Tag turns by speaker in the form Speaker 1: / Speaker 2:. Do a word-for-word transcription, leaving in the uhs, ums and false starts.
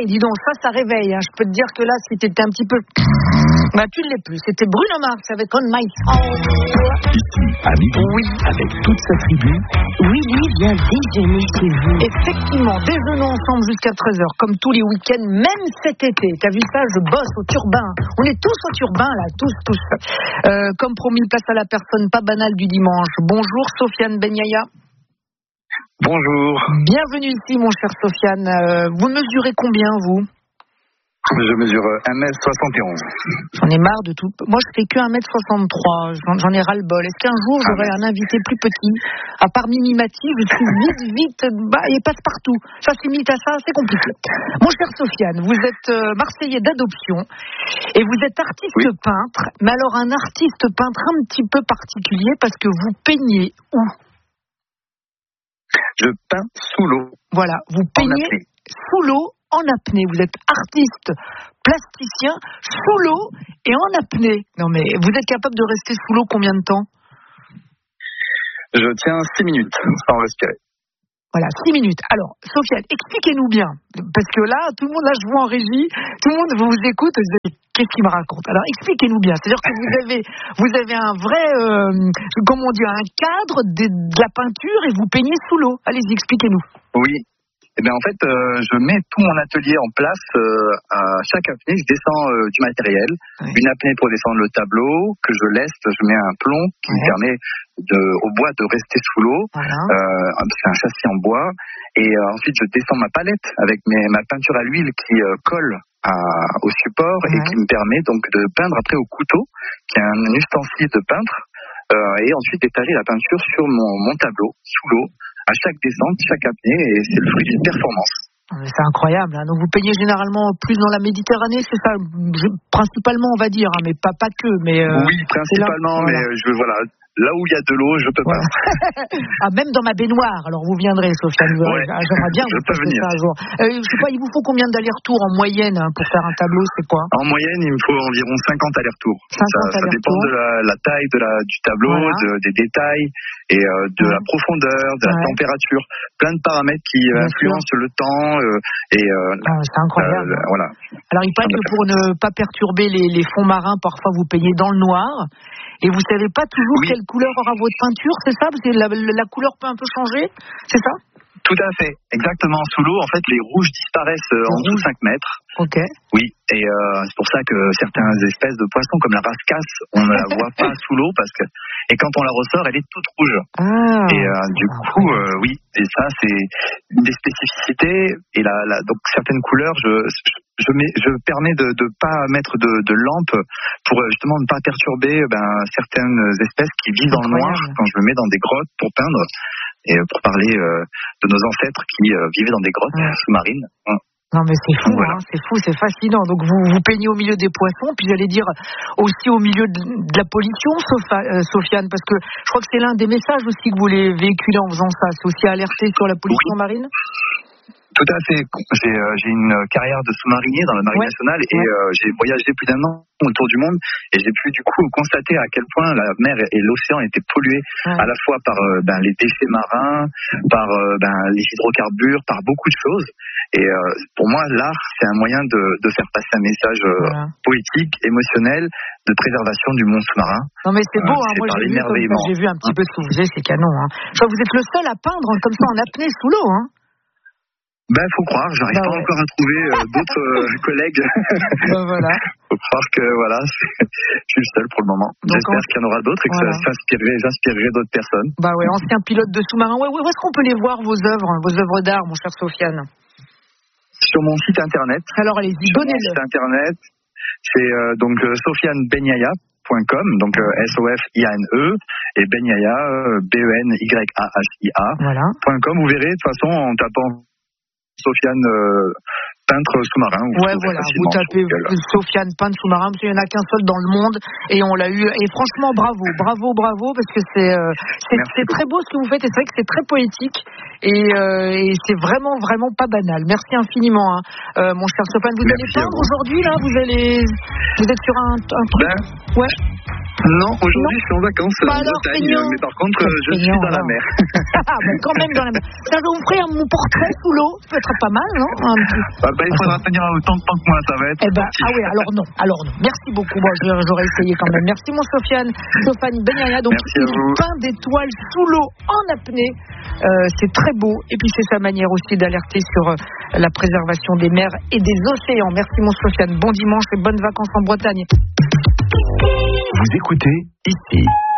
Speaker 1: dis donc, ça, ça réveille. Hein. Je peux te dire que là, si t'étais un petit peu... Bah, tu ne l'es plus. C'était Bruno Mars avec On My Soul.
Speaker 2: Ici, à midi,
Speaker 1: oui.
Speaker 2: avec toute sa tribu,
Speaker 1: Willy vient déjeuner chez vous. Effectivement, déjeunons ensemble jusqu'à treize heures, comme tous les week-ends, même cet été. T'as vu ça? Je bosse au turbin. On est tous au turbin, là, tous, tous. Euh, comme promis, place à la personne pas banale du dimanche. Bonjour, Sofiane Benyaya.
Speaker 3: Bonjour.
Speaker 1: Bienvenue ici, mon cher Sofiane. Euh, vous mesurez combien, vous?
Speaker 3: Je mesure un mètre soixante et onze.
Speaker 1: J'en ai marre de tout. Moi, je fais que un mètre soixante-trois. J'en, j'en ai ras-le-bol. Est-ce qu'un jour, j'aurai un invité plus petit? À part Mimi Mati, je suis vite, vite, bah, il passe partout. Ça s'imite à ça, c'est compliqué. Mon cher Sofiane, vous êtes euh, Marseillais d'adoption et vous êtes artiste oui. peintre. Mais alors, un artiste peintre un petit peu particulier parce que vous peignez où?
Speaker 3: Je peins sous l'eau.
Speaker 1: Voilà, vous peignez sous l'eau. En apnée, vous êtes artiste, plasticien, sous l'eau et en apnée. Non mais vous êtes capable de rester sous l'eau combien de temps?
Speaker 3: Je tiens six minutes sans respirer.
Speaker 1: Voilà, six minutes. Alors, Sofiane, expliquez-nous bien, parce que là, tout le monde, là, je vois en régie, tout le monde vous écoute, vous dites, qu'est-ce qu'il me raconte? Alors, expliquez-nous bien. C'est-à-dire que vous avez, vous avez un vrai, euh, comment on dit, un cadre de, de la peinture et vous peignez sous l'eau. Allez-y, expliquez-nous.
Speaker 3: Oui. Eh bien, en fait, euh, je mets tout mon atelier en place. Euh, à chaque apnée, je descends euh, du matériel. Oui. Une apnée pour descendre le tableau, que je laisse, je mets un plomb qui oui. me permet de, au bois de rester sous l'eau. Voilà. Euh, c'est un châssis en bois. Et euh, ensuite, je descends ma palette avec mes, ma peinture à l'huile qui euh, colle à, au support oui. et qui me permet donc de peindre après au couteau, qui est un ustensile de peintre. Euh, et ensuite, d'étaler la peinture sur mon, mon tableau, sous l'eau. À chaque descente, chaque apnée, et c'est le fruit d'une performance.
Speaker 1: C'est incroyable. Hein. Donc vous peignez généralement plus dans la Méditerranée, c'est ça, je, principalement on va dire, hein, mais pas pas que. Mais euh,
Speaker 3: oui, principalement, mais voilà. je voilà. Là où il y a de l'eau, je peux pas.
Speaker 1: Ouais. Ah, même dans ma baignoire. Alors vous viendrez, Sofiane. Vous ouais. ah, j'aimerais bien
Speaker 3: je
Speaker 1: vous
Speaker 3: peux venir.
Speaker 1: Ça un jour. Euh, je sais pas, il vous faut combien d'allers-retours en moyenne hein, pour faire un tableau, c'est quoi?
Speaker 3: En moyenne, il me faut environ cinquante allers-retours.
Speaker 1: cinquante
Speaker 3: ça, ça dépend de la, la taille de la, du tableau, voilà. de, des détails et euh, de ouais. la profondeur, de la ouais. température. Plein de paramètres qui bien influencent sûr. le temps euh, et. Euh,
Speaker 1: ah, c'est incroyable.
Speaker 3: Euh, voilà.
Speaker 1: Alors il paraît que pour ne pas perturber les, les fonds marins, parfois vous peignez dans le noir. Et vous savez pas toujours oui. quelle couleur aura votre peinture, c'est ça? Parce que la, la couleur peut un peu changer, c'est ça?
Speaker 3: Tout à fait, exactement. Sous l'eau, en fait, les rouges disparaissent euh, en dessous de cinq mètres.
Speaker 1: Ok.
Speaker 3: Oui, et euh, c'est pour ça que certaines espèces de poissons, comme la rascasse, on ne la voit pas sous l'eau parce que, et quand on la ressort, elle est toute rouge.
Speaker 1: Ah,
Speaker 3: et euh, du coup, euh, oui, et ça, c'est une des spécificités. Et la, la, donc certaines couleurs, je, je, mets, je permets de ne pas mettre de, de lampe pour justement ne pas perturber ben, certaines espèces qui vivent dans le noir quand je me mets dans des grottes pour peindre. Et pour parler euh, de nos ancêtres qui euh, vivaient dans des grottes ouais. sous-marines.
Speaker 1: Non mais c'est fou, voilà. hein, c'est fou, c'est fascinant. Donc vous vous peignez au milieu des poissons, puis j'allais dire aussi au milieu de, de la pollution, Sofa, euh, Sofiane, parce que je crois que c'est l'un des messages aussi que vous voulez véhiculer en faisant ça, c'est aussi alerter sur la pollution oui. marine.
Speaker 3: Tout à fait. J'ai, euh, j'ai une carrière de sous-marinier dans la Marine ouais. nationale et ouais. euh, j'ai voyagé plus d'un an autour du monde et j'ai pu du coup constater à quel point la mer et l'océan étaient pollués ouais. à la fois par euh, ben, les déchets marins, par euh, ben, les hydrocarbures, par beaucoup de choses. Et euh, pour moi, l'art, c'est un moyen de, de faire passer un message euh, voilà. poétique, émotionnel, de préservation du monde sous-marin.
Speaker 1: Non mais c'est beau, euh, hein. Moi j'ai vu, comme ça, j'ai vu un petit peu ce que vous faisiez, c'est canon. Hein. Je crois que vous êtes le seul à peindre comme ça en apnée sous l'eau, hein.
Speaker 3: Ben, faut croire, j'arrive bah, pas ouais. encore à trouver euh, d'autres euh, collègues.
Speaker 1: Ben, voilà.
Speaker 3: Faut croire que, voilà, je suis le seul pour le moment. Donc, j'espère on... qu'il y en aura d'autres et que voilà. ça s'inspirerait, j'inspirerai d'autres personnes.
Speaker 1: Bah ouais, ancien pilote de sous-marin. Ouais, où est-ce qu'on peut les voir, vos œuvres, vos œuvres d'art, mon cher Sofiane?
Speaker 3: Sur mon site internet.
Speaker 1: Alors, allez-y, donnez-le.
Speaker 3: Mon site internet, c'est euh, donc euh, sofiane benyaya point com, donc euh, S O F I A N E, et Benyaya, euh, B E N Y A H I A,
Speaker 1: voilà.
Speaker 3: .com. Vous verrez, de toute façon, en tapant Sofiane euh, peintre sous-marin.
Speaker 1: Ouais, voilà, vous tapez Sofiane peintre sous-marin, parce qu'il n'y en a qu'un seul dans le monde, et on l'a eu. Et franchement, bravo, bravo, bravo, parce que c'est, euh, c'est, c'est très beau ce que vous faites, et c'est vrai que c'est très poétique, et, euh, et c'est vraiment, vraiment pas banal. Merci infiniment, hein. euh, mon cher Sofiane. Vous Merci allez peindre aujourd'hui, là? Vous allez, vous êtes sur un, un truc?
Speaker 3: Ben,
Speaker 1: ouais.
Speaker 3: Non, aujourd'hui je suis en vacances
Speaker 1: bah
Speaker 3: en
Speaker 1: alors,
Speaker 3: Bretagne,
Speaker 1: feignant.
Speaker 3: mais par contre
Speaker 1: Très
Speaker 3: je
Speaker 1: feignant,
Speaker 3: suis dans la
Speaker 1: alors.
Speaker 3: mer.
Speaker 1: Ah, bah, quand même dans la mer. Ça, je vous ferai un- mon portrait sous l'eau. Ça peut être pas mal, non? Un petit...
Speaker 3: Bah, bah, il faudra tenir autant de temps que moi, ça va être.
Speaker 1: Eh ben, ah oui, alors non, alors non. Merci beaucoup. Bon, j'aurais essayé quand même. Merci mon Sofiane, Sofiane Benyaya. Donc
Speaker 3: Merci à
Speaker 1: il
Speaker 3: vous.
Speaker 1: peint d'étoiles sous l'eau en apnée. Euh, c'est très beau. Et puis c'est sa manière aussi d'alerter sur euh, la préservation des mers et des océans. Merci mon Sofiane. Bon dimanche et bonnes vacances en Bretagne.
Speaker 2: Vous écoutez ici.